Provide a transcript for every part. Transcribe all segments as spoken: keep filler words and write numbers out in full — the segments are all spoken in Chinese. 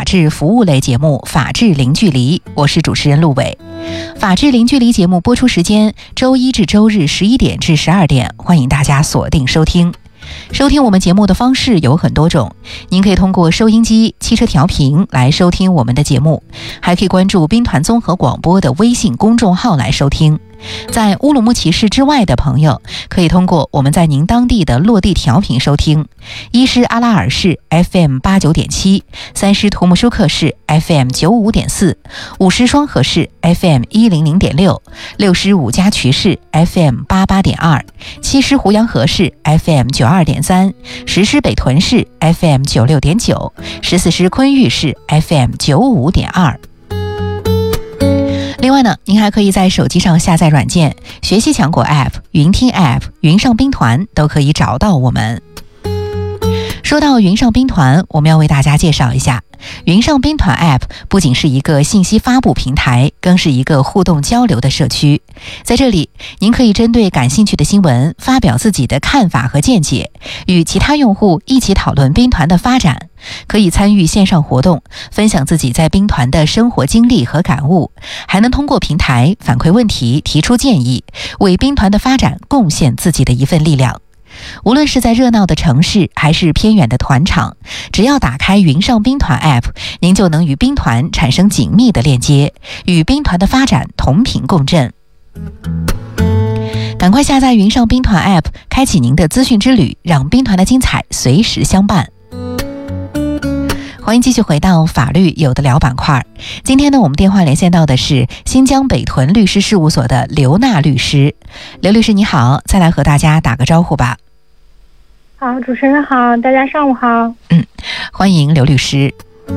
治服务类节目《法治零距离》，我是主持人陆伟。法治零距离节目播出时间周一至周日十一点至十二点，欢迎大家锁定收听。收听我们节目的方式有很多种，您可以通过收音机、汽车调频来收听我们的节目，还可以关注兵团综合广播的微信公众号来收听。在乌鲁木齐市之外的朋友，可以通过我们在您当地的落地调频收听。一是阿拉尔市 F M 八九点七，三是图木舒克市 F M 九五点四，五是双河市 F M 一零零点六，六是五家渠市 F M 八八点二，七是胡杨河市 F M 九二点三，十是北屯市 F M 九六点九，十四是昆玉市 F M 九五点二。另外呢，您还可以在手机上下载软件，学习强国 App、云听 App、云上兵团都可以找到我们。说到云上兵团，我们要为大家介绍一下，云上兵团 App 不仅是一个信息发布平台，更是一个互动交流的社区。在这里，您可以针对感兴趣的新闻发表自己的看法和见解，与其他用户一起讨论兵团的发展，可以参与线上活动，分享自己在兵团的生活经历和感悟，还能通过平台反馈问题、提出建议，为兵团的发展贡献自己的一份力量。无论是在热闹的城市还是偏远的团场，只要打开云上兵团 App， 您就能与兵团产生紧密的链接，与兵团的发展同频共振。赶快下载云上兵团 App， 开启您的资讯之旅，让兵团的精彩随时相伴。欢迎继续回到法律有的聊板块。今天呢，我们电话连线到的是新疆北屯律师事务所的刘娜律师。刘律师你好，再来和大家打个招呼吧。 好，主持人好，大家上午好。 嗯，欢迎刘律师。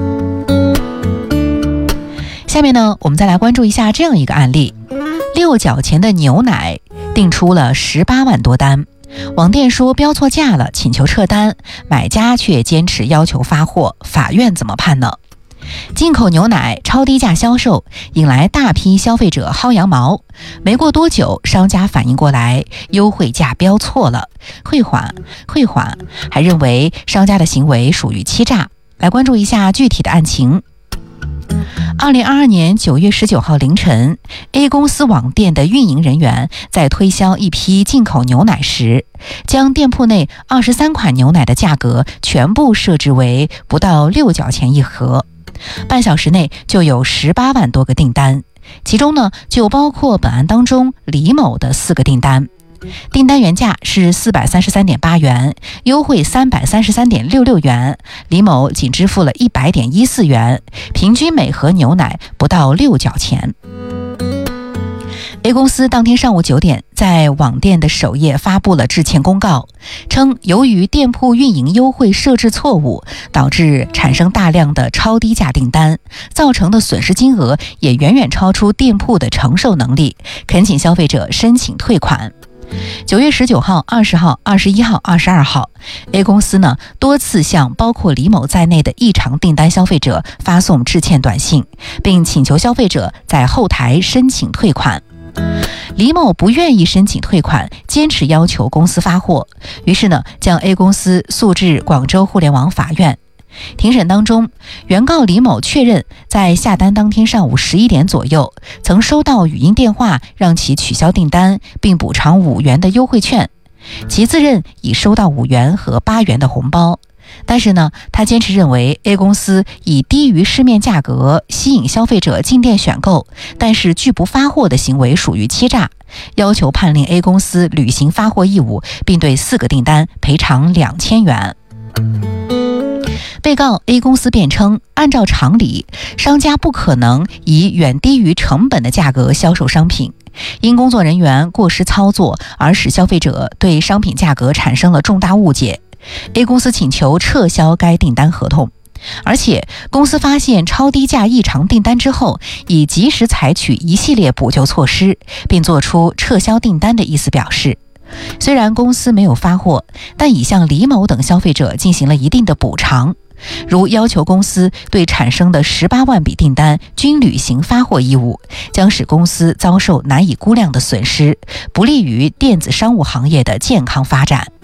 下面呢，我们再来关注一下这样一个案例：六角钱的牛奶订出了十八万多单。网店说标错价了，请求撤单，买家却坚持要求发货，法院怎么判呢？进口牛奶超低价销售，引来大批消费者薅羊毛。没过多久，商家反应过来，优惠价标错了，退还退还，还认为商家的行为属于欺诈。来关注一下具体的案情。二零二二年九月十九号凌晨 ，A 公司网店的运营人员在推销一批进口牛奶时，将店铺内二十三款牛奶的价格全部设置为不到六角钱一盒。半小时内就有十八万多个订单，其中呢就包括本案当中李某的四个订单。订单原价是四百三十三点八元，优惠三百三十三点六六元，李某仅支付了一百点一四元，平均每盒牛奶不到六角钱。A 公司当天上午九点在网店的首页发布了致歉公告，称由于店铺运营优惠设置错误，导致产生大量的超低价订单，造成的损失金额也远远超出店铺的承受能力，恳请消费者申请退款。九月十九号、二十号、二十一号、二十二号 ，A 公司呢多次向包括李某在内的异常订单消费者发送致歉短信，并请求消费者在后台申请退款。李某不愿意申请退款，坚持要求公司发货，于是呢将 A 公司诉至广州互联网法院。庭审当中，原告李某确认在下单当天上午十一点左右，曾收到语音电话让其取消订单并补偿五元的优惠券，其自认已收到五元和八元的红包。但是呢，他坚持认为 A 公司以低于市面价格吸引消费者进店选购，但是拒不发货的行为属于欺诈，要求判令 A 公司履行发货义务，并对四个订单赔偿两千元。被告 A 公司辩称，按照常理，商家不可能以远低于成本的价格销售商品，因工作人员过失操作而使消费者对商品价格产生了重大误解。A 公司请求撤销该订单合同，而且公司发现超低价异常订单之后，已及时采取一系列补救措施，并做出撤销订单的意思表示。虽然公司没有发货，但已向李某等消费者进行了一定的补偿，如要求公司对产生的十八万笔订单均履行发货义务，将使公司遭受难以估量的损失，不利于电子商务行业的健康发展。